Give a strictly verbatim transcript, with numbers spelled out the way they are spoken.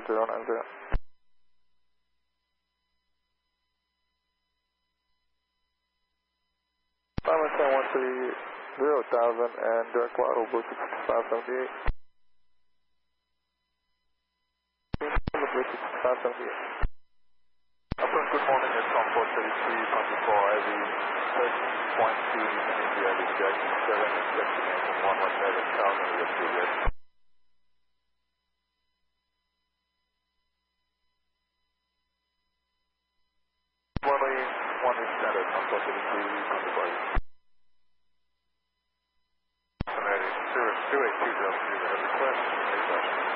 zero nine zero. five one one three zero thousand and direct wide over sixty-five seventy-eight. sixty-five seventy-eight. Upper good morning, it's on four thirty-three, twenty-four, I V thirteen point two, India, Jack seven, destination one one seven thousand, we have Juliet. Runway one is standard, on four thirty-three, twenty-four. Alrighty, zero two eight two zero three, request,